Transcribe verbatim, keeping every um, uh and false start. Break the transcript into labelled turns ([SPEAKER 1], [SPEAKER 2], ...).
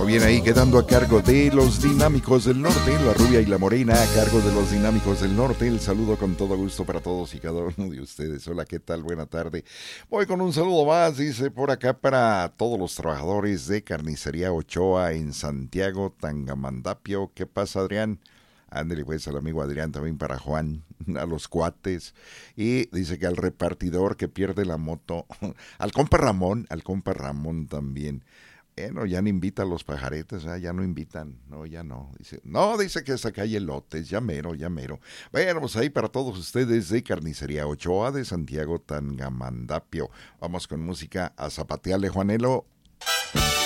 [SPEAKER 1] Muy bien, ahí quedando a cargo de los Dinámicos del Norte, la rubia y la morena, a cargo de los Dinámicos del Norte. El saludo con todo gusto para todos y cada uno de ustedes. Hola, ¿qué tal? Buena tarde. Voy con un saludo más, dice por acá, para todos los trabajadores de Carnicería Ochoa en Santiago, Tangamandapio. ¿Qué pasa, Adrián? Ándale pues al amigo Adrián, también para Juan, a los cuates. Y dice que al repartidor que pierde la moto, al compa Ramón, al compa Ramón también. Bueno, ya no invita a los pajaretes, ¿eh? Ya no invitan, no, ya no. Dice, no, dice que hasta calle Lotes, ya mero, ya mero. Bueno, pues ahí para todos ustedes de Carnicería Ochoa de Santiago Tangamandapio. Vamos con música a zapatearle, Juanelo.